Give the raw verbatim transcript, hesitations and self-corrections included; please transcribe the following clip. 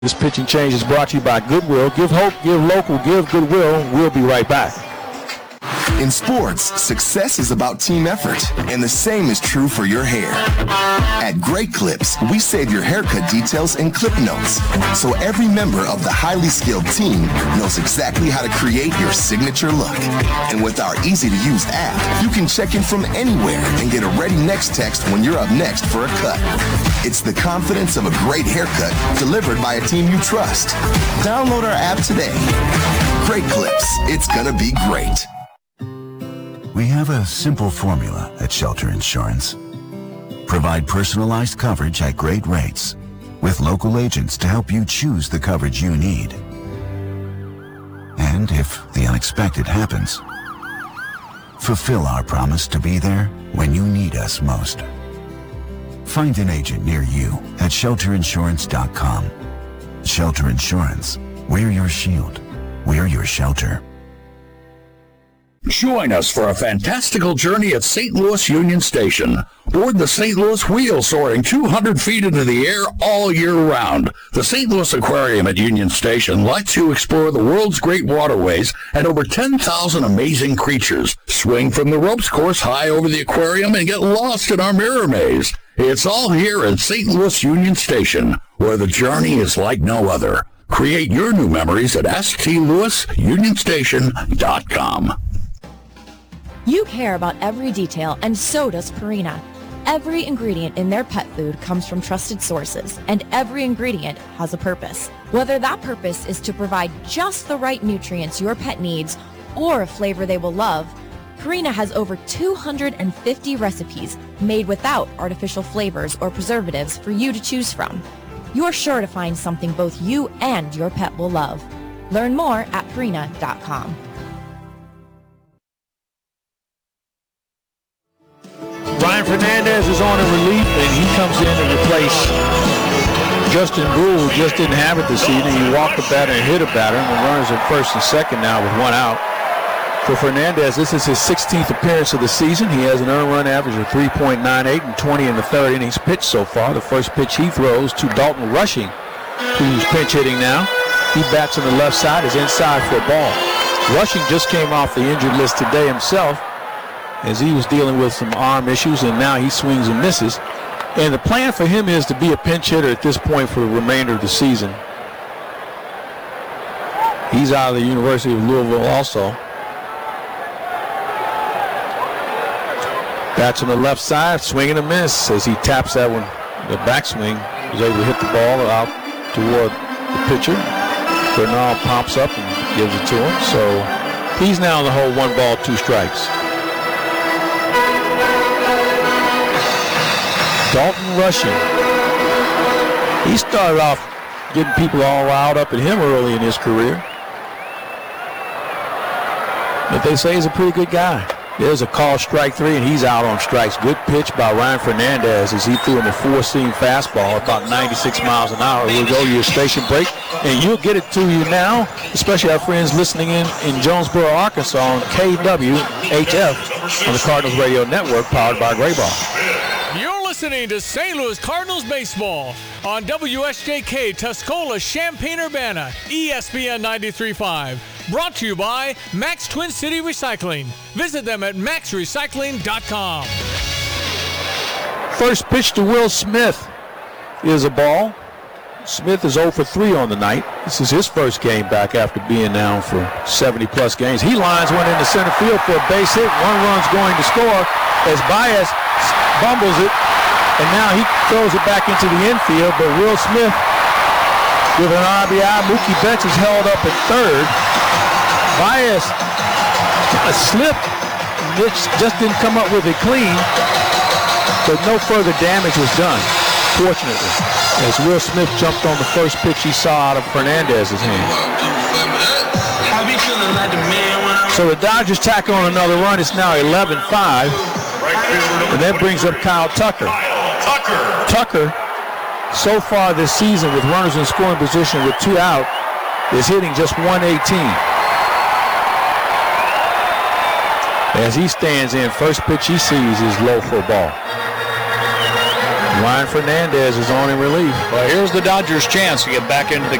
This pitching change is brought to you by Goodwill. Give hope, give local, give Goodwill. We'll be right back. In sports, success is about team effort, and the same is true for your hair. At Great Clips, we save your haircut details in clip notes, so every member of the highly skilled team knows exactly how to create your signature look. And with our easy-to-use app, you can check in from anywhere and get a ready next text when you're up next for a cut. It's the confidence of a great haircut delivered by a team you trust. Download our app today. Great Clips. It's gonna be great. We have a simple formula at Shelter Insurance. Provide personalized coverage at great rates with local agents to help you choose the coverage you need. And if the unexpected happens, fulfill our promise to be there when you need us most. Find an agent near you at shelter insurance dot com. Shelter Insurance. We're your shield. We're your shelter. Join us for a fantastical journey at Saint Louis Union Station. Board the Saint Louis Wheel soaring two hundred feet into the air all year round. The Saint Louis Aquarium at Union Station lets you explore the world's great waterways and over ten thousand amazing creatures. Swing from the ropes course high over the aquarium and get lost in our mirror maze. It's all here at Saint Louis Union Station, where the journey is like no other. Create your new memories at s t louis union station dot com. You care about every detail, and so does Purina. Every ingredient in their pet food comes from trusted sources, and every ingredient has a purpose. Whether that purpose is to provide just the right nutrients your pet needs or a flavor they will love, Purina has over two hundred fifty recipes made without artificial flavors or preservatives for you to choose from. You're sure to find something both you and your pet will love. Learn more at purina dot com. Ryan Fernandez is on in relief, and he comes in to replace Justin Gould. Just didn't have it this evening. He walked a batter and hit a batter, and the runners at first and second now with one out. For Fernandez, this is his sixteenth appearance of the season. He has an earned run average of three point nine eight and twenty in the third innings pitched so far. The first pitch he throws to Dalton Rushing, who's pinch hitting now. He bats on the left side, is inside for a ball. Rushing just came off the injured list today himself, as he was dealing with some arm issues, and now he swings and misses. And the plan for him is to be a pinch hitter at this point for the remainder of the season. He's out of the University of Louisville also. Bats on the left side, swing and a miss as he taps that one. The backswing was able to hit the ball out toward the pitcher. Bernal pops up and gives it to him. So he's now in the hole, one ball, two strikes. Dalton Rushing. He started off getting people all riled up at him early in his career. But they say he's a pretty good guy. There's a call, strike three, and he's out on strikes. Good pitch by Ryan Fernandez as he threw him a four-seam fastball, about ninety-six miles an hour. We'll go to your station break, and you'll get it to you now, especially our friends listening in in Jonesboro, Arkansas on K W H F on the Cardinals Radio Network, powered by Graybar. You're listening to Saint Louis Cardinals baseball on W S J K Tuscola, Champaign-Urbana, E S P N ninety-three point five. Brought to you by Max Twin City Recycling. Visit them at max recycling dot com. First pitch to Will Smith is a ball. Smith is oh for three on the night. This is his first game back after being down for seventy plus games. He lines one into center field for a base hit. One run's going to score as Baez bumbles it, and now he throws it back into the infield, but Will Smith with an R B I. Mookie Betts is held up at third. Baez kind of slipped. Mitch just didn't come up with it clean, but no further damage was done, fortunately, as Will Smith jumped on the first pitch he saw out of Fernandez's hand. So the Dodgers tack on another run. It's now eleven five, and that brings up Kyle Tucker. Tucker, so far this season with runners in scoring position with two out, is hitting just one eighteen. As he stands in, first pitch he sees is low for a ball. Ryan Fernandez is on in relief. Well, here's the Dodgers' chance to get back into the